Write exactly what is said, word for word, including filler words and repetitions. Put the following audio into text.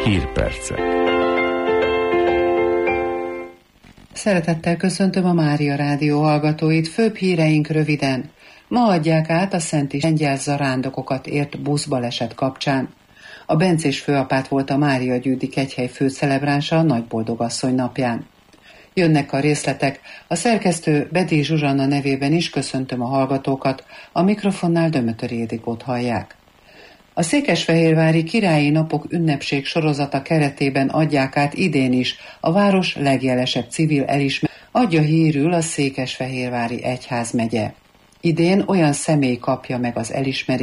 Hírpercek. Szeretettel köszöntöm a Mária Rádió hallgatóit, főbb híreink röviden. Ma adják át a szenti lengyel zarándokokat ért buszbaleset kapcsán. A bencés főapát volt a Mária Győdi kegyhely főcelebránsa a Nagyboldogasszony napján. Jönnek a részletek, a szerkesztő Bedi Zsuzsanna nevében is köszöntöm a hallgatókat, a mikrofonnál Dömötöri Ildikót hallják. A Székesfehérvári Királyi Napok ünnepség sorozata keretében adják át idén is a város legjelesebb civil elismerését, adja hírül a Székesfehérvári Egyházmegye. Idén olyan személy kapja meg az elismerést,